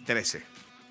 13.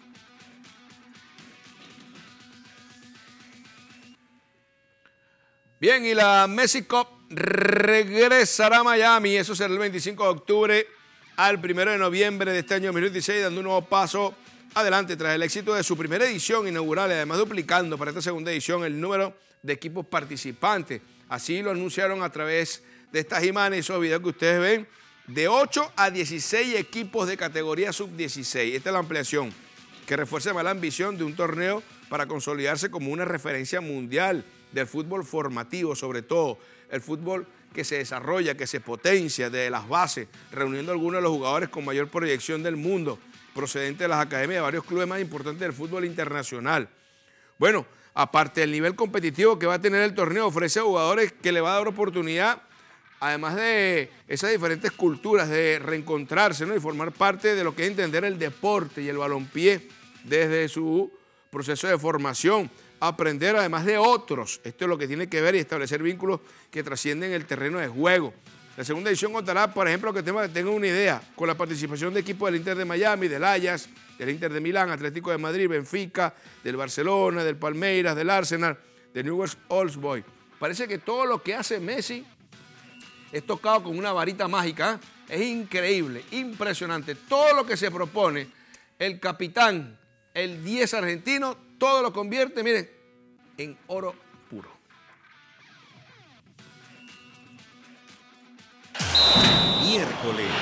Bien, y la Messi Cup regresará a Miami. Eso será el 25 de octubre al 1 de noviembre de este año 2016, dando un nuevo paso adelante tras el éxito de su primera edición inaugural y además duplicando para esta segunda edición el número de equipos participantes. Así lo anunciaron a través de estas imágenes y esos videos que ustedes ven, de 8 a 16 equipos de categoría sub-16. Esta es la ampliación que refuerza más la ambición de un torneo para consolidarse como una referencia mundial del fútbol formativo, sobre todo el fútbol que se desarrolla, que se potencia desde las bases, reuniendo a algunos de los jugadores con mayor proyección del mundo, procedentes de las academias de varios clubes más importantes del fútbol internacional. Bueno, aparte del nivel competitivo que va a tener el torneo, ofrece a jugadores que le va a dar oportunidad, además de esas diferentes culturas, de reencontrarse, ¿no? Y formar parte de lo que es entender el deporte y el balompié desde su proceso de formación. Aprender además de otros. Esto es lo que tiene que ver y establecer vínculos que trascienden el terreno de juego. La segunda edición contará, por ejemplo, que tengan una idea, con la participación de equipos del Inter de Miami, del Ajax, del Inter de Milán, Atlético de Madrid, Benfica, del Barcelona, del Palmeiras, del Arsenal, del Newell's Old Boys. Parece que todo lo que hace Messi es tocado con una varita mágica. Es increíble, impresionante. Todo lo que se propone, el capitán, el 10 argentino, todo lo convierte, miren, en oro puro. Miércoles.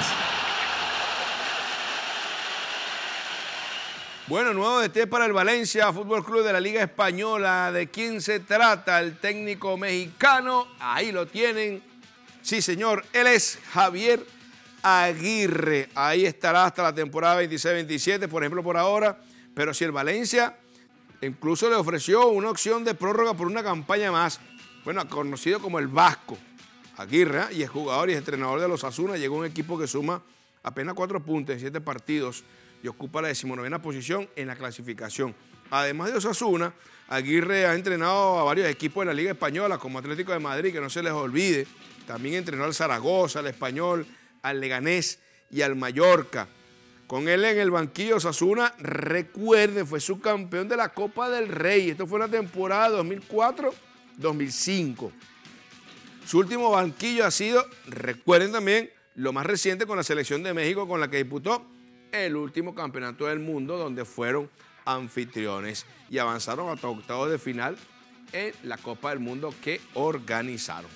Bueno, nuevo DT para el Valencia Fútbol Club de la Liga Española. ¿De quién se trata? El técnico mexicano. Ahí lo tienen. Sí, señor. Él es Javier Aguirre. Ahí estará hasta la temporada 26-27, por ejemplo, por ahora. Pero si el Valencia incluso le ofreció una opción de prórroga por una campaña más, bueno, conocido como el Vasco Aguirre, y es jugador y es entrenador de los Osasuna, llegó a un equipo que suma apenas 4 puntos en 7 partidos y ocupa la 19ª posición en la clasificación. Además de Osasuna, Aguirre ha entrenado a varios equipos de la Liga Española, como Atlético de Madrid, que no se les olvide. También entrenó al Zaragoza, al Español, al Leganés y al Mallorca. Con él en el banquillo, Osasuna, recuerde, fue subcampeón de la Copa del Rey. Esto fue en la temporada 2004-2005. Su último banquillo ha sido, recuerden también, lo más reciente con la selección de México, con la que disputó el último campeonato del mundo, donde fueron anfitriones y avanzaron hasta octavos de final en la Copa del Mundo que organizaron.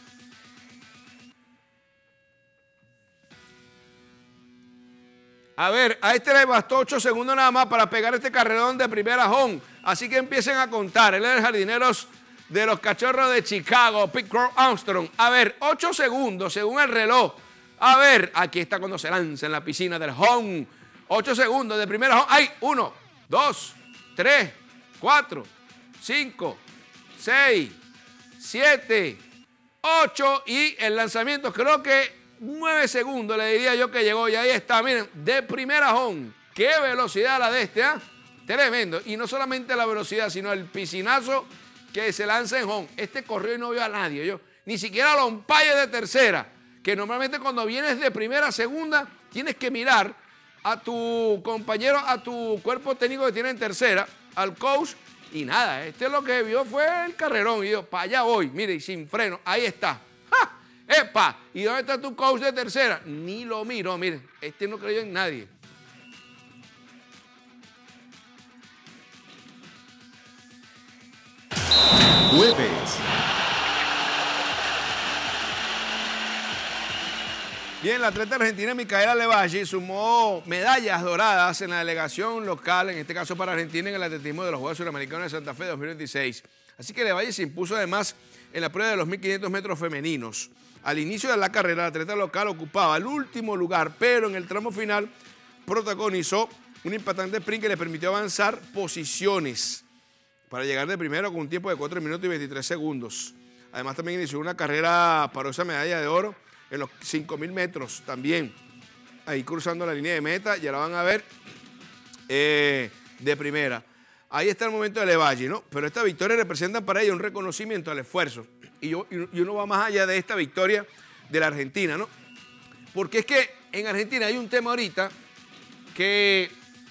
A ver, a este le bastó 8 segundos nada más para pegar este carrerón de primera home. Así que empiecen a contar. Él es el jardineros de los Cachorros de Chicago, Pete Crow Armstrong. A ver, 8 segundos según el reloj. A ver, aquí está cuando se lanza en la piscina del home. 8 segundos de primera home. ¡Ay! 1, 2, 3, 4, 5, 6, 7, 8. Y el lanzamiento creo que 9 segundos le diría yo que llegó y ahí está, miren, de primera home. ¡Qué velocidad la de este, ¿ah? Tremendo. Y no solamente la velocidad, sino el piscinazo que se lanza en home. Este corrió y no vio a nadie, ni siquiera a los umpires de tercera, que normalmente cuando vienes de primera a segunda tienes que mirar a tu compañero, a tu cuerpo técnico que tiene en tercera, al coach, y nada, este lo que vio fue el carrerón y dijo, para allá voy, mire, y sin freno, ahí está. ¡Ja! ¡Epa! ¿Y dónde está tu coach de tercera? Ni lo miro, miren, este no creyó en nadie. Jueves. Bien, la atleta argentina Micaela Levalli sumó medallas doradas en la delegación local, en este caso para Argentina, en el atletismo de los Juegos Suramericanos de Santa Fe 2026. Así que Levalli se impuso además en la prueba de los 1500 metros femeninos. Al inicio de la carrera, la atleta local ocupaba el último lugar, pero en el tramo final protagonizó un impactante sprint que le permitió avanzar posiciones para llegar de primero con un tiempo de 4 minutos y 23 segundos. Además, también inició una carrera para esa medalla de oro en los 5000 metros también. Ahí cruzando la línea de meta, ya la van a ver de primera. Ahí está el momento de Levalli, ¿no? Pero esta victoria representa para ella un reconocimiento al esfuerzo. Y uno va más allá de esta victoria de la Argentina, ¿no? Porque es que en Argentina hay un tema ahorita que